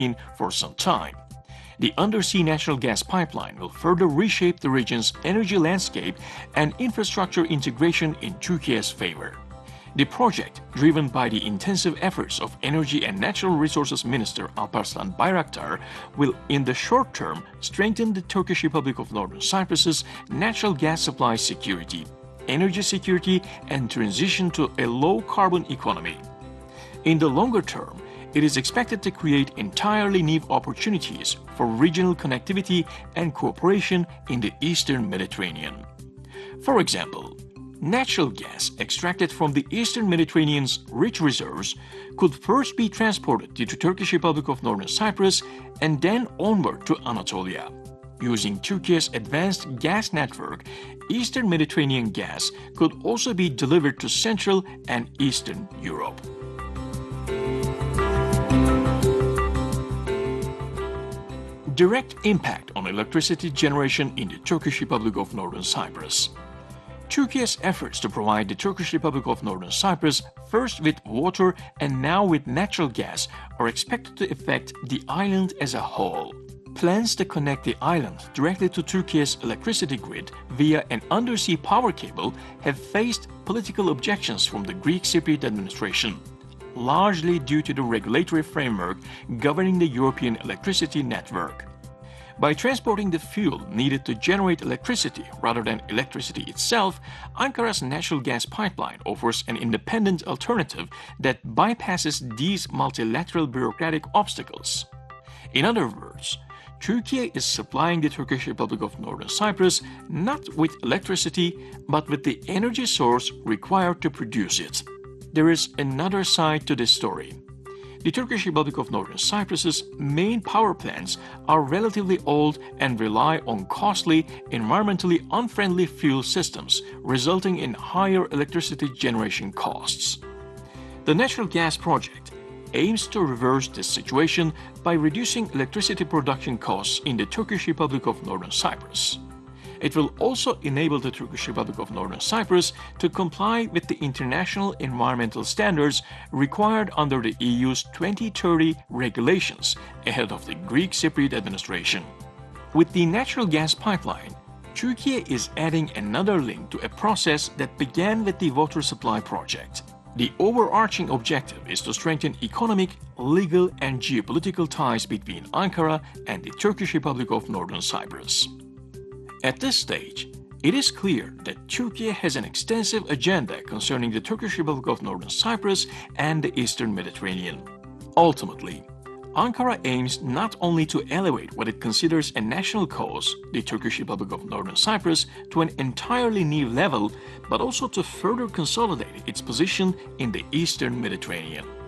for some time. The undersea natural gas pipeline will further reshape the region's energy landscape and infrastructure integration in Turkey's favor. The project, driven by the intensive efforts of Energy and Natural Resources Minister Alparslan Bayraktar, will in the short term strengthen the Turkish Republic of Northern Cyprus's natural gas supply security, energy security, and transition to a low-carbon economy. In the longer term, it is expected to create entirely new opportunities for regional connectivity and cooperation in the Eastern Mediterranean. For example, natural gas extracted from the Eastern Mediterranean's rich reserves could first be transported to the Turkish Republic of Northern Cyprus and then onward to Anatolia. Using Turkey's advanced gas network, Eastern Mediterranean gas could also be delivered to Central and Eastern Europe. Direct impact on electricity generation in the Turkish Republic of Northern Cyprus. Turkey's efforts to provide the Turkish Republic of Northern Cyprus first with water and now with natural gas are expected to affect the island as a whole. Plans to connect the island directly to Turkey's electricity grid via an undersea power cable have faced political objections from the Greek Cypriot administration, largely due to the regulatory framework governing the European electricity network. By transporting the fuel needed to generate electricity rather than electricity itself, Ankara's natural gas pipeline offers an independent alternative that bypasses these multilateral bureaucratic obstacles. In other words, Turkey is supplying the Turkish Republic of Northern Cyprus not with electricity, but with the energy source required to produce it. There is another side to this story. The Turkish Republic of Northern Cyprus's main power plants are relatively old and rely on costly, environmentally unfriendly fuel systems, resulting in higher electricity generation costs. The natural gas project aims to reverse this situation by reducing electricity production costs in the Turkish Republic of Northern Cyprus. It will also enable the Turkish Republic of Northern Cyprus to comply with the international environmental standards required under the EU's 2030 regulations ahead of the Greek Cypriot administration. With the natural gas pipeline, Turkey is adding another link to a process that began with the water supply project. The overarching objective is to strengthen economic, legal, and geopolitical ties between Ankara and the Turkish Republic of Northern Cyprus. At this stage, it is clear that Turkey has an extensive agenda concerning the Turkish Republic of Northern Cyprus and the Eastern Mediterranean. Ultimately, Ankara aims not only to elevate what it considers a national cause, the Turkish Republic of Northern Cyprus, to an entirely new level, but also to further consolidate its position in the Eastern Mediterranean.